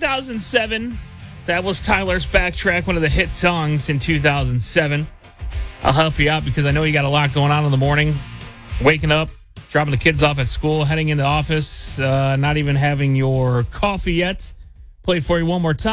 2007. That was Tyler's Backtrack, one of the hit songs in 2007. I'll help you out because I know you got a lot going on in the morning. Waking up, dropping the kids off at school, heading into the office, not even having your coffee yet. Play it for you one more time.